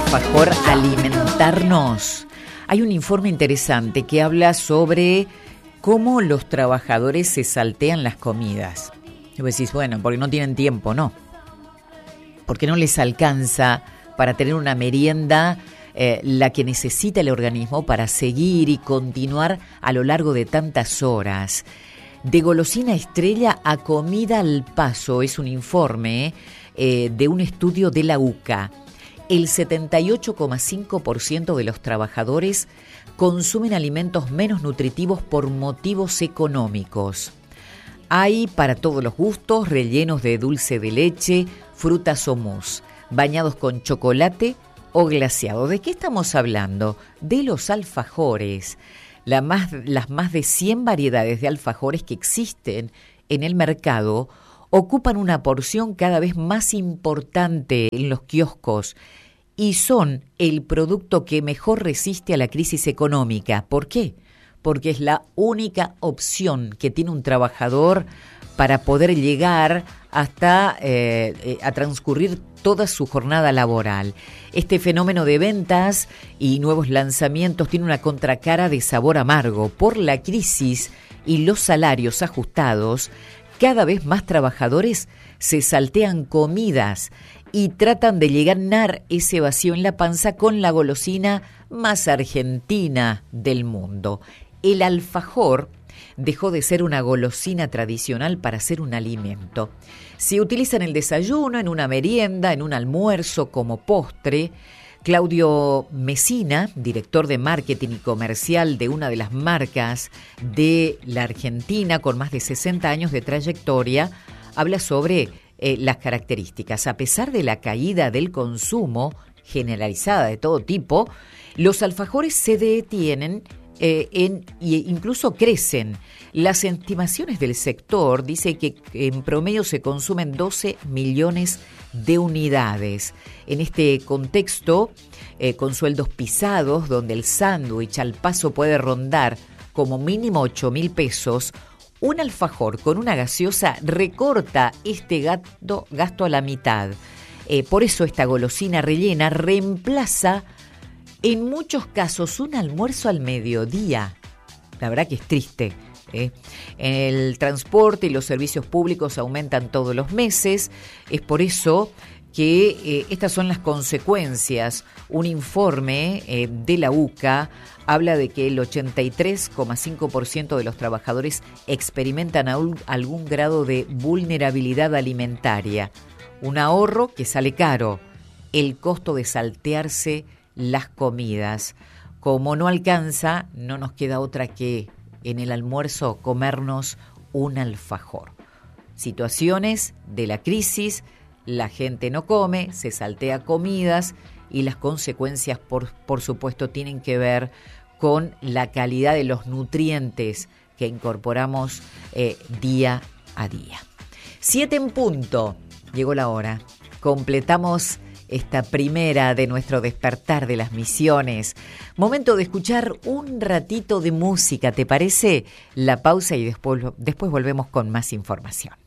alfajor alimentarnos? Hay un informe interesante que habla sobre cómo los trabajadores se saltean las comidas. Y vos decís, bueno, porque no tienen tiempo, no. Porque no les alcanza para tener una merienda la que necesita el organismo para seguir y continuar a lo largo de tantas horas. De golosina estrella a comida al paso es un informe de un estudio de la UCA. El 78,5% de los trabajadores consumen alimentos menos nutritivos por motivos económicos. Hay para todos los gustos, rellenos de dulce de leche, frutas o mousse, bañados con chocolate o glaseado. ¿De qué estamos hablando? De los alfajores. Las más de 100 variedades de alfajores que existen en el mercado ocupan una porción cada vez más importante en los kioscos y son el producto que mejor resiste a la crisis económica. ¿Por qué? Porque es la única opción que tiene un trabajador para poder llegar hasta a transcurrir toda su jornada laboral. Este fenómeno de ventas y nuevos lanzamientos tiene una contracara de sabor amargo. Por la crisis y los salarios ajustados, cada vez más trabajadores se saltean comidas y tratan de llenar ese vacío en la panza con la golosina más argentina del mundo. El alfajor dejó de ser una golosina tradicional para ser un alimento. Se utiliza en el desayuno, en una merienda, en un almuerzo, como postre. Claudio Messina, director de marketing y comercial de una de las marcas de la Argentina con más de 60 años de trayectoria, habla sobre las características. A pesar de la caída del consumo generalizada de todo tipo, los alfajores se detienen e incluso crecen. Las estimaciones del sector dicen que en promedio se consumen 12 millones de unidades. En este contexto, con sueldos pisados, donde el sándwich al paso puede rondar como mínimo 8.000 pesos, un alfajor con una gaseosa recorta este gasto a la mitad. Por eso esta golosina rellena reemplaza en muchos casos un almuerzo al mediodía. La verdad que es triste. El transporte y los servicios públicos aumentan todos los meses. Es por eso que estas son las consecuencias. Un informe de la UCA habla de que el 83,5% de los trabajadores experimentan algún grado de vulnerabilidad alimentaria. Un ahorro que sale caro. El costo de saltearse las comidas. Como no alcanza, no nos queda otra que en el almuerzo comernos un alfajor. Situaciones de la crisis, la gente no come, se saltea comidas y las consecuencias, por supuesto, tienen que ver con la calidad de los nutrientes que incorporamos día a día. 7 en punto, llegó la hora, completamos esta primera de nuestro despertar de las misiones. Momento de escuchar un ratito de música, ¿te parece? La pausa y después volvemos con más información.